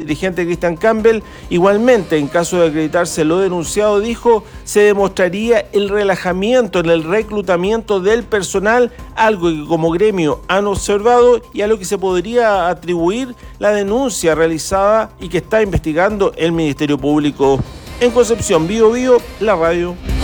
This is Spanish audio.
dirigente Cristian Campbell, igualmente, en caso de acreditarse lo denunciado, dijo, se demostraría el relajamiento en el reclutamiento del personal, algo que como gremio han observado y a lo que se podría atribuir la denuncia realizada y que está investigando el Ministerio Público. En Concepción, Bío Bío, la radio.